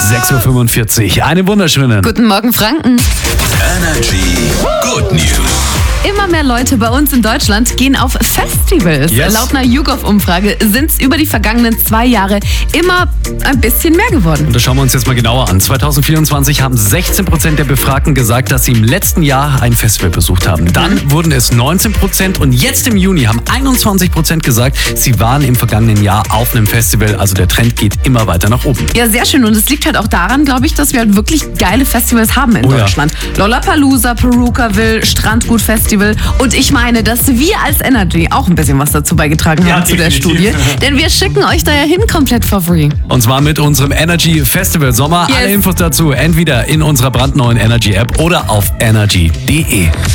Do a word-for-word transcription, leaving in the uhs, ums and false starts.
sechs Uhr fünfundvierzig. Einen wunderschönen. Guten Morgen, Franken. Energy Good News. Immer mehr Leute bei uns in Deutschland gehen auf Festivals. Yes. Laut einer YouGov-Umfrage sind es über die vergangenen zwei Jahre immer ein bisschen mehr geworden. Und das schauen wir uns jetzt mal genauer an. zwanzig vierundzwanzig haben sechzehn Prozent der Befragten gesagt, dass sie im letzten Jahr ein Festival besucht haben. Dann mhm. wurden es neunzehn Prozent und jetzt im Juni haben einundzwanzig Prozent gesagt, sie waren im vergangenen Jahr auf einem Festival. Also der Trend geht immer weiter nach oben. Ja, sehr schön. Und es liegt halt auch daran, glaube ich, dass wir halt wirklich geile Festivals haben in oh, Deutschland. Ja. Lollapalooza, Perukaville, Strandgut Festival. Und ich meine, dass wir als Energy auch ein bisschen was dazu beigetragen haben ja, zu der Studie. Denn wir schicken euch da ja hin komplett for free. Und zwar mit unserem Energy Festival Sommer. Yes. Alle Infos dazu entweder in unserer brandneuen Energy App oder auf energy punkt de.